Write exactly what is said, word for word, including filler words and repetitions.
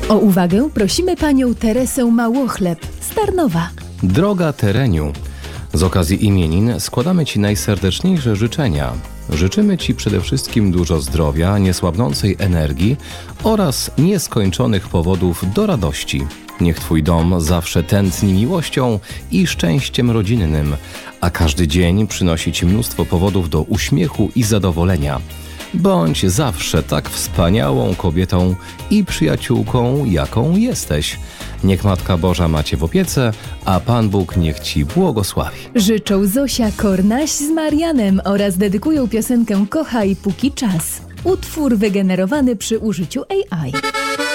O uwagę prosimy panią Teresę Małochleb z Tarnowa. Droga Tereniu, z okazji imienin składamy Ci najserdeczniejsze życzenia. Życzymy Ci przede wszystkim dużo zdrowia, niesłabnącej energii oraz nieskończonych powodów do radości. Niech Twój dom zawsze tętni miłością i szczęściem rodzinnym, a każdy dzień przynosi Ci mnóstwo powodów do uśmiechu i zadowolenia. Bądź zawsze tak wspaniałą kobietą i przyjaciółką, jaką jesteś. Niech Matka Boża ma Cię w opiece, a Pan Bóg niech Ci błogosławi. Życzą Zosia Kornaś z Marianem oraz dedykują piosenkę Kochaj póki czas. Utwór wygenerowany przy użyciu A I.